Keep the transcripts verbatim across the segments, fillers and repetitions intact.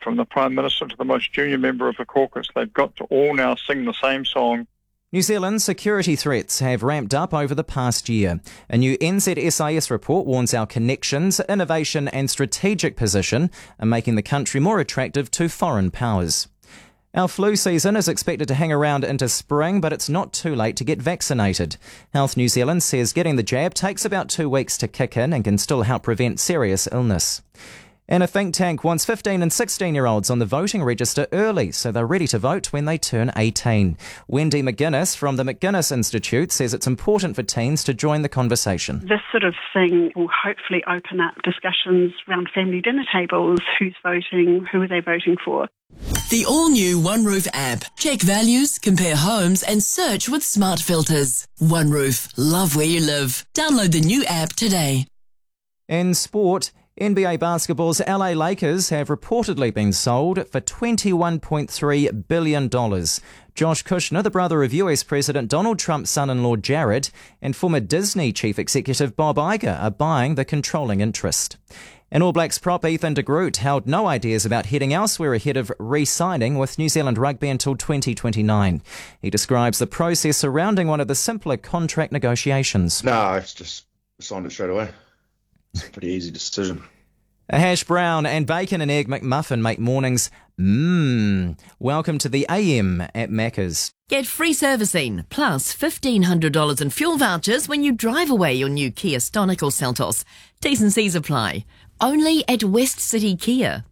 from the Prime Minister to the most junior member of the caucus. They've got to all now sing the same song. New Zealand's security threats have ramped up over the past year. A new N Z S I S report warns our connections, innovation and strategic position are making the country more attractive to foreign powers. Our flu season is expected to hang around into spring, but it's not too late to get vaccinated. Health New Zealand says getting the jab takes about two weeks to kick in and can still help prevent serious illness. And a think tank wants fifteen and sixteen-year-olds on the voting register early so they're ready to vote when they turn eighteen. Wendy McGuinness from the McGuinness Institute says it's important for teens to join the conversation. This sort of thing will hopefully open up discussions around family dinner tables, who's voting, who are they voting for. The all-new OneRoof app. Check values, compare homes and search with smart filters. OneRoof. Love where you live. Download the new app today. In sport, N B A basketball's L A Lakers have reportedly been sold for twenty-one point three billion dollars. Josh Kushner, the brother of U S President Donald Trump's son-in-law Jared, and former Disney chief executive Bob Iger are buying the controlling interest. And All Blacks prop Ethan de Groot held no ideas about heading elsewhere ahead of re-signing with New Zealand Rugby until twenty twenty-nine. He describes the process surrounding one of the simpler contract negotiations. No, I just signed it straight away. It's a pretty easy decision. A hash brown and bacon and egg McMuffin make mornings mmm. Welcome to the A M at Macca's. Get free servicing plus fifteen hundred dollars in fuel vouchers when you drive away your new Kia Stonic or Seltos. T's and C's apply. Only at West City Kia.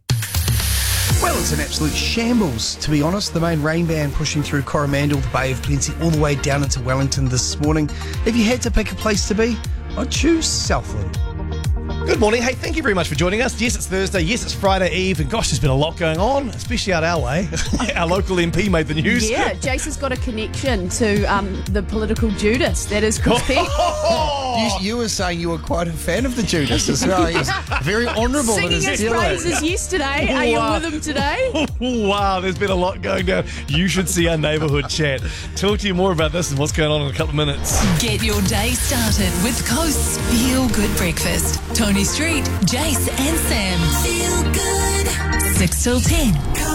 Well, it's an absolute shambles, to be honest. The main rain band pushing through Coromandel, the Bay of Plenty, all the way down into Wellington this morning. If you had to pick a place to be, I'd choose Southland. Good morning. Hey, thank you very much for joining us. Yes, it's Thursday. Yes, it's Friday Eve. And gosh, there's been a lot going on, especially out our way. Our local M P made the news. Yeah, Jason's got a connection to um, the political Judas. That is correct. You, you were saying you were quite a fan of the Judas as well. He's very honourable. Singing his praises yesterday. Are you Wow. with him today? Wow, there's been a lot going down. You should see our neighbourhood chat. Talk to you more about this and what's going on in a couple of minutes. Get your day started with Coast's Feel Good Breakfast. Tony Street, Jace and Sam. Feel good. six till ten.